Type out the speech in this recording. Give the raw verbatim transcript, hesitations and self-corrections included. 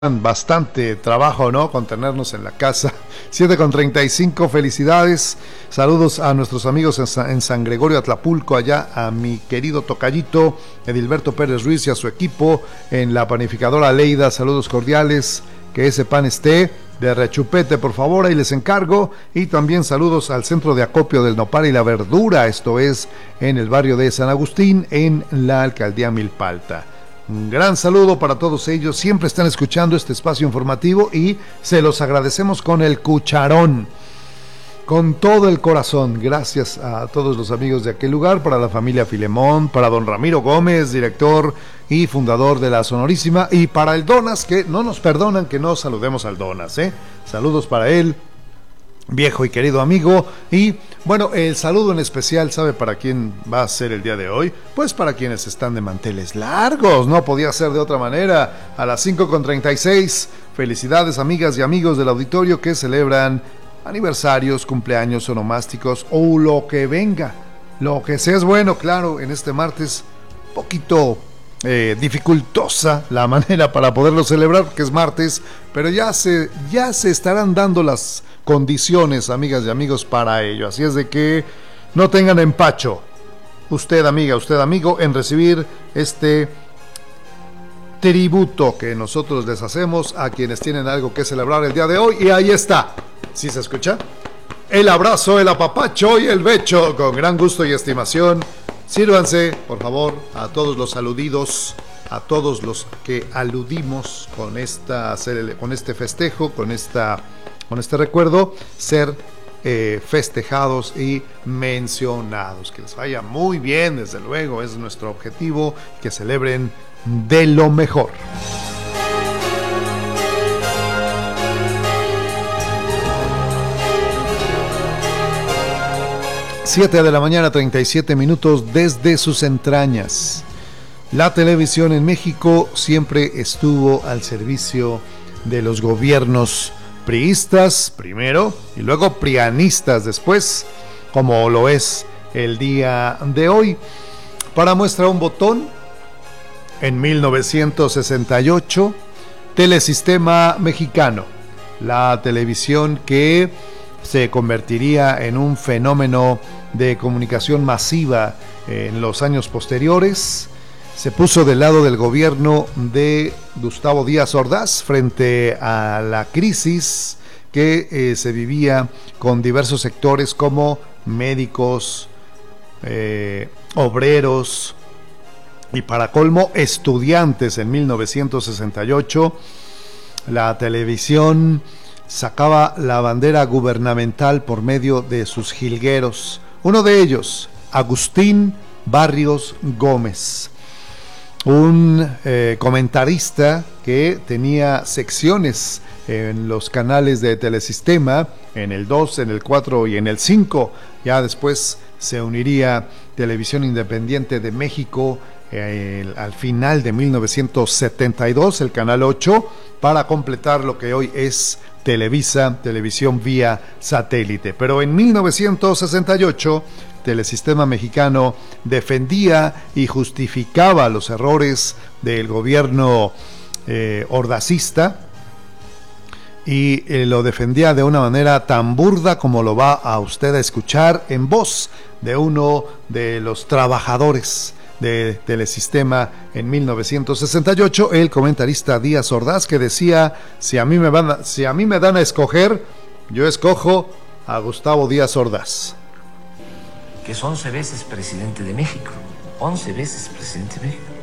Bastante trabajo, ¿no? Con tenernos en la casa. siete con treinta y cinco, felicidades. Saludos a nuestros amigos en San, en San Gregorio Atlapulco, allá a mi querido tocallito Edilberto Pérez Ruiz y a su equipo en la panificadora Leida. Saludos cordiales, que ese pan esté de rechupete, por favor, ahí les encargo. Y también saludos al centro de acopio del nopal y la verdura, esto es en el barrio de San Agustín, en la alcaldía Milpalta. Un gran saludo para todos ellos, siempre están escuchando este espacio informativo y se los agradecemos con el cucharón, con todo el corazón. Gracias a todos los amigos de aquel lugar, para la familia Filemón, para don Ramiro Gómez, director y fundador de la Sonorísima, y para el Donas, que no nos perdonan que no saludemos al Donas, ¿eh? Saludos para él, viejo y querido amigo. Y bueno, el saludo en especial, ¿sabe para quién va a ser el día de hoy? Pues para quienes están de manteles largos, no podía ser de otra manera. A las cinco con treinta y seis, felicidades amigas y amigos del auditorio que celebran aniversarios, cumpleaños, onomásticos o lo que venga, lo que sea es bueno. Claro, en este martes poquito Eh, dificultosa la manera para poderlo celebrar, porque es martes, pero ya se, ya se estarán dando las condiciones, amigas y amigos, para ello. Así es de que no tengan empacho, usted amiga, usted amigo, en recibir este tributo que nosotros les hacemos a quienes tienen algo que celebrar el día de hoy. Y ahí está, ¿sí se escucha? El abrazo, el apapacho y el becho, con gran gusto y estimación. Sírvanse, por favor, a todos los aludidos, a todos los que aludimos con esta, con este festejo, con esta, con este recuerdo, ser eh, festejados y mencionados. Que les vaya muy bien, desde luego, es nuestro objetivo, que celebren de lo mejor. siete de la mañana, treinta y siete minutos, desde sus entrañas. La televisión en México siempre estuvo al servicio de los gobiernos priistas primero y luego prianistas después, como lo es el día de hoy. Para muestra un botón, en mil novecientos sesenta y ocho, Telesistema Mexicano, la televisión que se convertiría en un fenómeno de comunicación masiva en los años posteriores. Se puso del lado del gobierno de Gustavo Díaz Ordaz frente a la crisis que eh, se vivía con diversos sectores como médicos, eh, obreros y, para colmo, estudiantes. En mil novecientos sesenta y ocho, la televisión sacaba la bandera gubernamental por medio de sus jilgueros. Uno de ellos, Agustín Barrios Gómez, un eh, comentarista que tenía secciones en los canales de Telesistema, en el dos, en el cuatro y en el cinco. Ya después se uniría Televisión Independiente de México eh, al final de mil novecientos setenta y dos, el canal ocho, para completar lo que hoy es Televisa, televisión vía satélite. Pero en mil novecientos sesenta y ocho, Telesistema Mexicano defendía y justificaba los errores del gobierno eh, ordacista, y eh, lo defendía de una manera tan burda como lo va a usted a escuchar en voz de uno de los trabajadores de Telesistema en mil novecientos sesenta y ocho, el comentarista Díaz Ordaz, que decía: si a mí me van a, si a mí me dan a escoger, yo escojo a Gustavo Díaz Ordaz, que es once veces presidente de México, once veces presidente de México.